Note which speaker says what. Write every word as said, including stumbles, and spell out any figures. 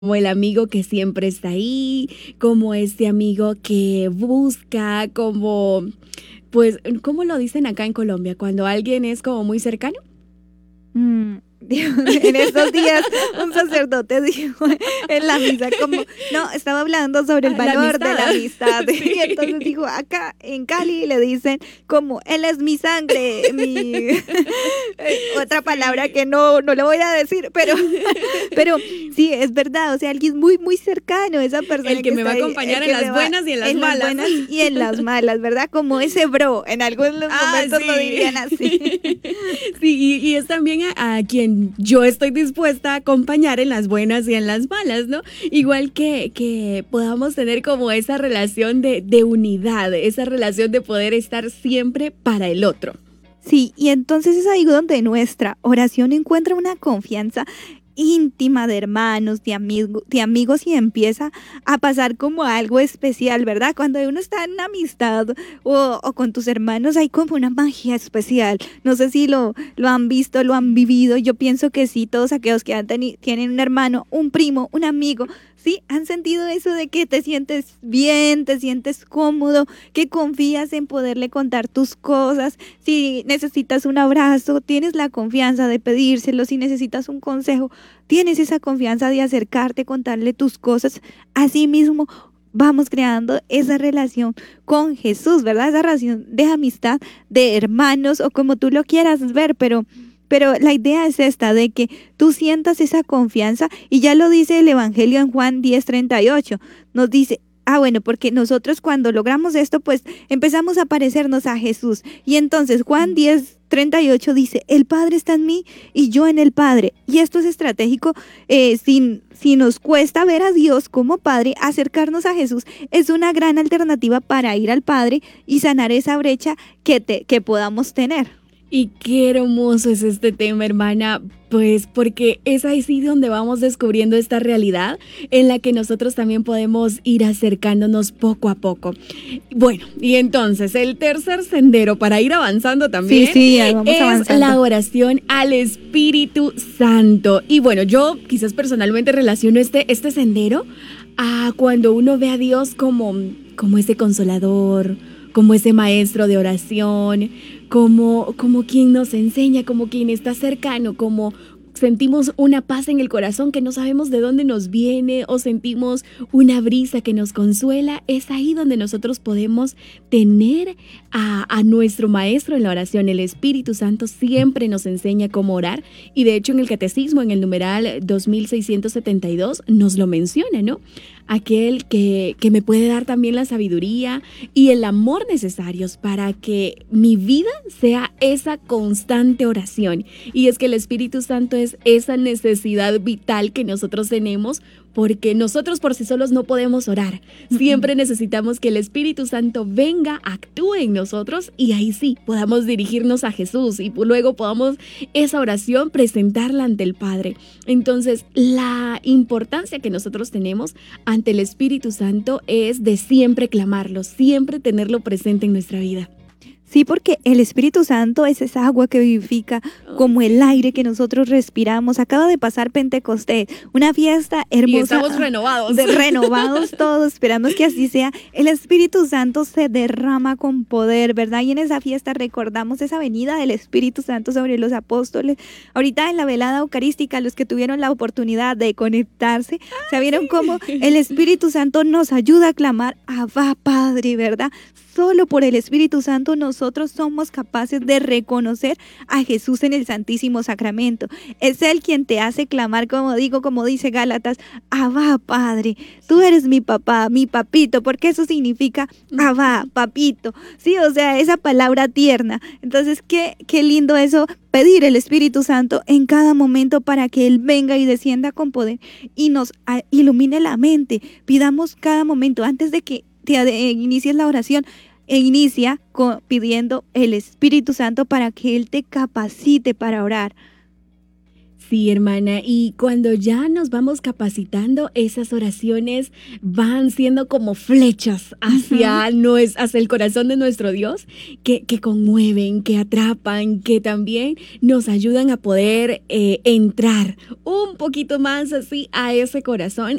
Speaker 1: como el amigo que siempre está ahí, como este amigo que busca, como, pues, ¿cómo lo dicen acá en Colombia? Cuando alguien es como muy cercano.
Speaker 2: Mm, Dios, en estos días un sacerdote dijo en la misa como, no, estaba hablando sobre el
Speaker 1: Ah, la
Speaker 2: valor de la
Speaker 1: amistad.
Speaker 2: amistad.
Speaker 1: Sí.
Speaker 2: Y entonces dijo, acá en Cali le dicen como, él es mi sangre, mi eh, otra palabra
Speaker 1: Sí.
Speaker 2: que no, no le voy a decir, pero, pero sí, es verdad, o sea, alguien muy, muy cercano, esa
Speaker 1: El
Speaker 2: persona
Speaker 1: que
Speaker 2: que
Speaker 1: me va
Speaker 2: está
Speaker 1: a
Speaker 2: ahí, el
Speaker 1: acompañar en
Speaker 2: que me
Speaker 1: las
Speaker 2: va
Speaker 1: buenas y en las
Speaker 2: en las
Speaker 1: malas.
Speaker 2: buenas y en las malas, ¿verdad? Como ese bro, en algunos
Speaker 1: Ah,
Speaker 2: momentos lo dirían
Speaker 1: sí.
Speaker 2: así.
Speaker 1: Sí, y, y es también a, a quien yo estoy dispuesta a acompañar en las buenas y en las malas, ¿no? Igual que, que podamos tener como esa relación de, de unidad, esa relación de poder estar siempre para el otro.
Speaker 2: Sí, y entonces es ahí donde nuestra oración encuentra una confianza íntima de hermanos, de, amigo, de amigos y empieza a pasar como algo especial, ¿verdad? Cuando uno está en una amistad o, o con tus hermanos hay como una magia especial. No sé si lo, lo han visto, lo han vivido. Yo pienso que sí, todos aquellos que han teni- tienen un hermano, un primo, un amigo, sí, han sentido eso de que te sientes bien, te sientes cómodo, que confías en poderle contar tus cosas. Si necesitas un abrazo, tienes la confianza de pedírselo. Si necesitas un consejo, tienes esa confianza de acercarte, contarle tus cosas. Asimismo, vamos creando esa relación con Jesús, ¿verdad? Esa relación de amistad, de hermanos o como tú lo quieras ver, pero... Pero la idea es esta, de que tú sientas esa confianza y ya lo dice el Evangelio en Juan diez treinta y ocho. Nos dice, ah, bueno, porque nosotros cuando logramos esto, pues empezamos a parecernos a Jesús. Y entonces Juan diez treinta y ocho dice, el Padre está en mí y yo en el Padre. Y esto es estratégico, eh, si, si nos cuesta ver a Dios como Padre, acercarnos a Jesús es una gran alternativa para ir al Padre y sanar esa brecha que, te, que podamos tener.
Speaker 1: Y qué hermoso es este tema, hermana, pues porque es ahí sí donde vamos descubriendo esta realidad en la que nosotros también podemos ir acercándonos poco a poco. Bueno, y entonces el tercer sendero para ir avanzando también
Speaker 2: Sí, sí, ahí vamos
Speaker 1: es
Speaker 2: avanzando.
Speaker 1: la oración al Espíritu Santo. Y bueno, yo quizás personalmente relaciono este, este sendero a cuando uno ve a Dios como, como ese consolador, como ese maestro de oración, como, como quien nos enseña, como quien está cercano, como sentimos una paz en el corazón que no sabemos de dónde nos viene o sentimos una brisa que nos consuela. Es ahí donde nosotros podemos tener a, a nuestro maestro en la oración. El Espíritu Santo siempre nos enseña cómo orar y de hecho en el Catecismo, en el numeral dos mil seiscientos setenta y dos, nos lo menciona, ¿no? Aquel que, que me puede dar también la sabiduría y el amor necesarios para que mi vida sea esa constante oración. Y es que el Espíritu Santo es esa necesidad vital que nosotros tenemos, porque nosotros por sí solos no podemos orar. Siempre necesitamos que el Espíritu Santo venga, actúe en nosotros y ahí sí podamos dirigirnos a Jesús y luego podamos esa oración presentarla ante el Padre. Entonces, la importancia que nosotros tenemos ante el Espíritu Santo es de siempre clamarlo, siempre tenerlo presente en nuestra vida.
Speaker 2: Sí, porque el Espíritu Santo es esa agua que vivifica, como el aire que nosotros respiramos. Acaba de pasar Pentecostés, una fiesta hermosa.
Speaker 1: Y estamos renovados.
Speaker 2: De renovados todos, esperamos que así sea. El Espíritu Santo se derrama con poder, ¿verdad? Y en esa fiesta recordamos esa venida del Espíritu Santo sobre los apóstoles. Ahorita en la velada eucarística, los que tuvieron la oportunidad de conectarse, ah, se vieron sí. Cómo el Espíritu Santo nos ayuda a clamar, Abba, Padre, ¿verdad? Solo por el Espíritu Santo nosotros somos capaces de reconocer a Jesús en el Santísimo Sacramento. Es Él quien te hace clamar, como digo, como dice Gálatas, Abba, Padre, tú eres mi papá, mi papito, porque eso significa Abba, papito. Sí, o sea, esa palabra tierna. Entonces, qué, qué lindo eso, pedir el Espíritu Santo en cada momento para que Él venga y descienda con poder y nos ilumine la mente. Pidamos cada momento, antes de que te inicies la oración, e inicia con, pidiendo el Espíritu Santo para que Él te capacite para orar.
Speaker 1: Sí, hermana, y cuando ya nos vamos capacitando, esas oraciones van siendo como flechas
Speaker 2: Ujú.
Speaker 1: hacia, nues- hacia el corazón de nuestro Dios, que, que conmueven, que atrapan, que también nos ayudan a poder eh, entrar un poquito más así a ese corazón